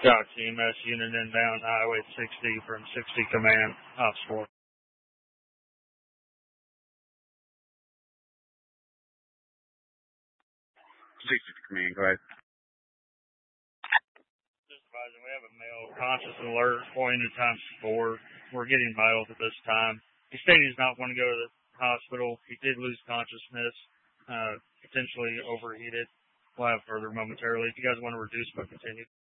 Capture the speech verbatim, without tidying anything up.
Got C M S unit inbound Highway sixty from sixty Command, Ops four. sixty Command, go ahead. Just advising, we have a male conscious alert pointed times four. We're getting vitals at this time. He stated he's not going to go to the hospital. He did lose consciousness, uh, potentially overheated. We'll have further momentarily. If you guys want to reduce, but continue.